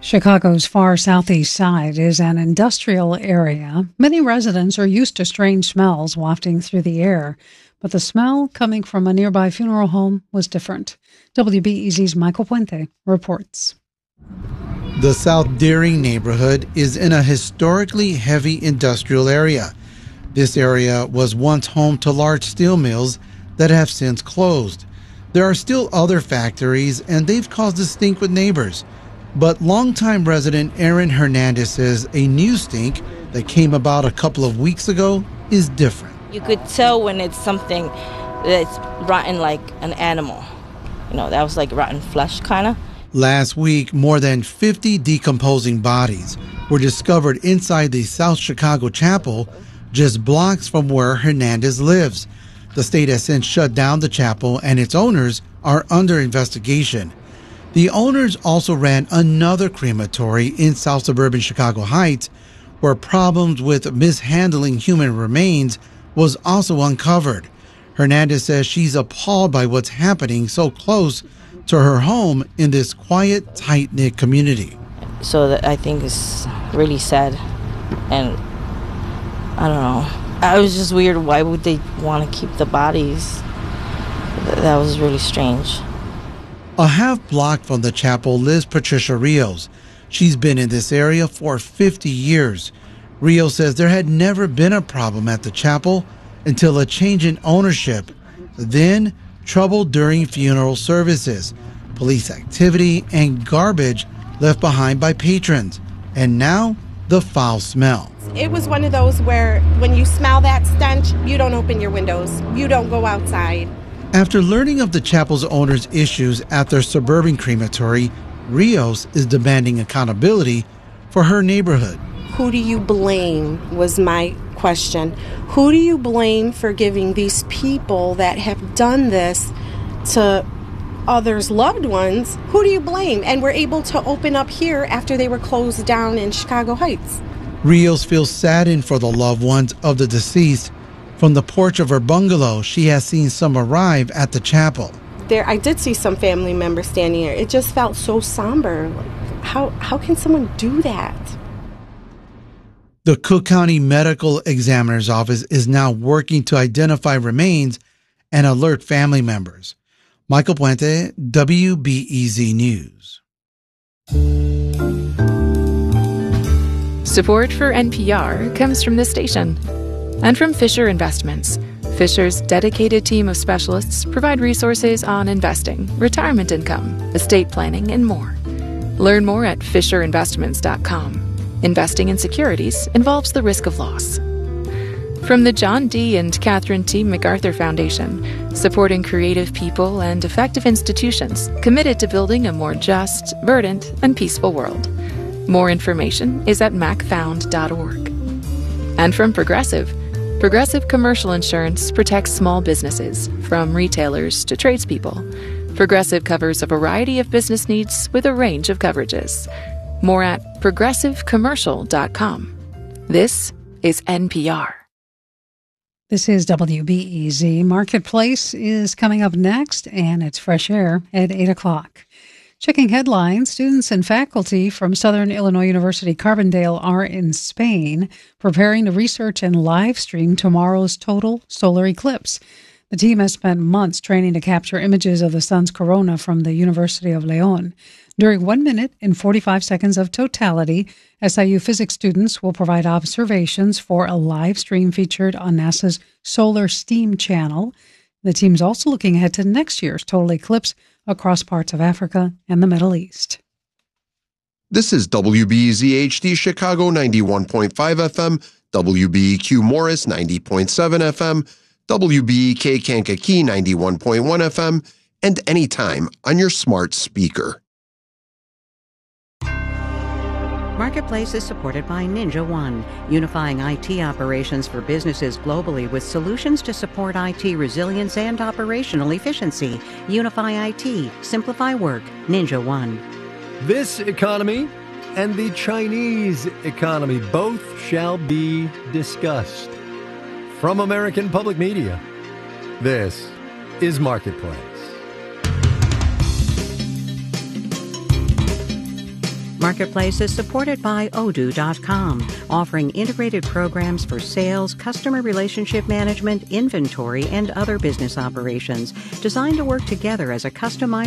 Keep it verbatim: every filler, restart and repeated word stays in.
Chicago's far southeast side is an industrial area. Many residents are used to strange smells wafting through the air, but the smell coming from a nearby funeral home was different. W B E Z's Michael Puente reports. The South Deering neighborhood is in a historically heavy industrial area. This area was once home to large steel mills that have since closed. There are still other factories, and they've caused a stink with neighbors. But longtime resident Aaron Hernandez says a new stink that came about a couple of weeks ago is different. You could tell when it's something that's rotten, like an animal. You know, that was like rotten flesh, kind of. Last week, more than fifty decomposing bodies were discovered inside the South Chicago chapel, just blocks from where Hernandez lives. The state has since shut down the chapel, and its owners are under investigation. The owners also ran another crematory in South Suburban Chicago Heights, where problems with mishandling human remains was also uncovered. Hernandez says she's appalled by what's happening so close to her home in this quiet, tight-knit community. So that I think it's really sad, and I don't know. I was just weird. Why would they want to keep the bodies? That was really strange. A half block from the chapel lives Patricia Rios. She's been in this area for fifty years. Rios says there had never been a problem at the chapel until a change in ownership. Then, trouble during funeral services, police activity, and garbage left behind by patrons. And now, the foul smell. It was one of those where when you smell that stench, you don't open your windows. You don't go outside. After learning of the chapel's owner's issues at their suburban crematory, Rios is demanding accountability for her neighborhood. Who do you blame was my question. Who do you blame for giving these people that have done this to others' loved ones? Who do you blame? And we're able to open up here after they were closed down in Chicago Heights. Rios feels saddened for the loved ones of the deceased. From the porch of her bungalow, she has seen some arrive at the chapel. There, I did see some family members standing here. It just felt so somber. How, how can someone do that? The Cook County Medical Examiner's Office is now working to identify remains and alert family members. Michael Puente, W B E Z News. Support for N P R comes from this station and from Fisher Investments. Fisher's dedicated team of specialists provide resources on investing, retirement income, estate planning, and more. Learn more at fisher investments dot com. Investing in securities involves the risk of loss. From the John D. and Catherine T. MacArthur Foundation, supporting creative people and effective institutions committed to building a more just, verdant, and peaceful world. More information is at mac found dot org. And from Progressive, Progressive Commercial Insurance protects small businesses, from retailers to tradespeople. Progressive covers a variety of business needs with a range of coverages. More at progressive commercial dot com. This is N P R. This is W B E Z. Marketplace is coming up next, and it's Fresh Air at eight o'clock. Checking headlines, students and faculty from Southern Illinois University Carbondale are in Spain preparing to research and live stream tomorrow's total solar eclipse. The team has spent months training to capture images of the sun's corona from the University of León. During one minute and forty-five seconds of totality, S I U physics students will provide observations for a live stream featured on NASA's Solar Steam channel. The team's also looking ahead to next year's total eclipse across parts of Africa and the Middle East. This is W B E Z H D Chicago ninety-one point five F M, W B E Q Morris ninety point seven F M, W B E K Kankakee ninety-one point one F M, and anytime on your smart speaker. Marketplace is supported by Ninja One, unifying I T operations for businesses globally with solutions to support I T resilience and operational efficiency. Unify I T, simplify work. Ninja One. This economy and the Chinese economy both shall be discussed. From American Public Media, this is Marketplace. Marketplace is supported by Odoo dot com, offering integrated programs for sales, customer relationship management, inventory, and other business operations, designed to work together as a customized